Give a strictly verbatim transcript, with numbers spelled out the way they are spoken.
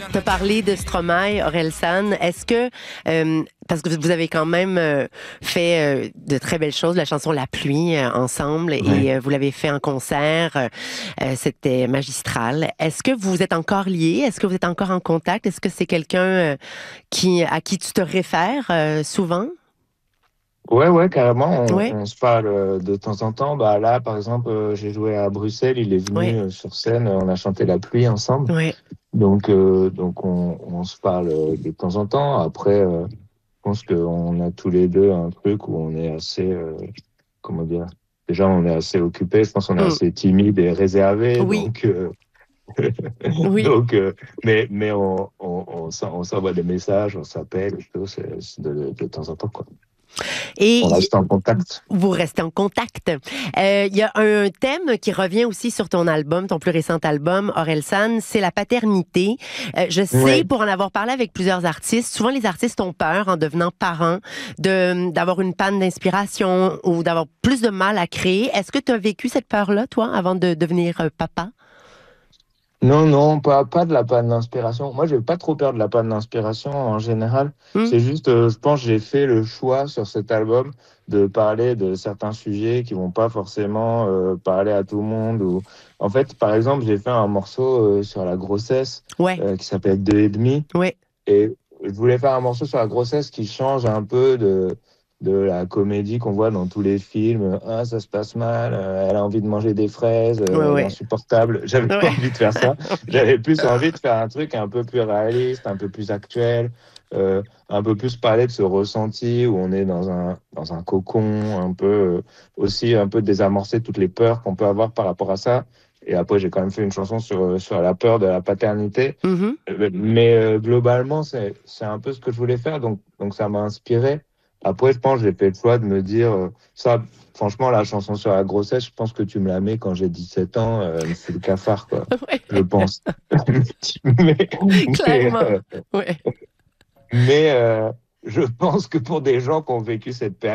Tu as parlé de Stromae, Orelsan. Est-ce que, euh, parce que vous avez quand même euh, fait euh, de très belles choses, la chanson La pluie euh, ensemble, Ouais. et euh, vous l'avez fait en concert, euh, c'était magistral. Est-ce que vous êtes encore liés? Est-ce que vous êtes encore en contact? Est-ce que c'est quelqu'un euh, qui, à qui tu te réfères euh, souvent? Ouais, ouais, carrément, on, Oui, on se parle euh, de temps en temps. Bah là, par exemple, euh, j'ai joué à Bruxelles, il est venu oui, euh, sur scène, on a chanté La pluie ensemble. oui. Donc, euh, donc on, on se parle euh, de temps en temps. Après, euh, je pense qu'on a tous les deux un truc où on est assez, euh, comment dire, déjà on est assez occupés, je pense qu'on est Hmm. assez timide et réservé. Oui, Donc, euh, oui. donc euh, mais, mais on, on, on s'en- on s'envoie des messages, on s'appelle, et tout, c'est c'est de, de temps en temps, quoi. Et On y- reste en contact. vous restez en contact. Euh, Il y a un thème qui revient aussi sur ton album, ton plus récent album, Orelsan, c'est la paternité. Euh, je sais, Ouais. pour en avoir parlé avec plusieurs artistes, souvent les artistes ont peur, en devenant parents, de d'avoir une panne d'inspiration ou d'avoir plus de mal à créer. Est-ce que tu as vécu cette peur-là, toi, avant de devenir euh, papa? Non, non, pas, pas de la panne d'inspiration. Moi, j'ai pas trop peur de la panne d'inspiration en général. Hmm? C'est juste, euh, je pense, que j'ai fait le choix sur cet album de parler de certains sujets qui vont pas forcément euh, parler à tout le monde. Ou... En fait, par exemple, j'ai fait un morceau euh, sur la grossesse Ouais, euh, qui s'appelle Deux et demi. ouais, Et je voulais faire un morceau sur la grossesse qui change un peu de, de la comédie qu'on voit dans tous les films. Ah, ça se passe mal, euh, elle a envie de manger des fraises, ouais, euh, elle est ouais. insupportable. J'avais pas Ouais. envie de faire ça. J'avais plus envie de faire un truc un peu plus réaliste, un peu plus actuel, euh, un peu plus parler de ce ressenti où on est dans un, dans un cocon, un peu euh, aussi un peu désamorcer toutes les peurs qu'on peut avoir par rapport à ça. Et après, j'ai quand même fait une chanson sur, euh, sur la peur de la paternité. Mhm. Euh, Mais euh, globalement, c'est, c'est un peu ce que je voulais faire, donc, donc ça m'a inspiré. Après, je pense que j'ai fait le choix de me dire, euh, ça, franchement, la chanson sur la grossesse, je pense que tu me la mets quand j'ai dix-sept ans, euh, elle me fout le cafard, quoi. Je Ouais. pense. Mais, mais, Clairement. euh, Ouais. mais euh, je pense que pour des gens qui ont vécu cette période,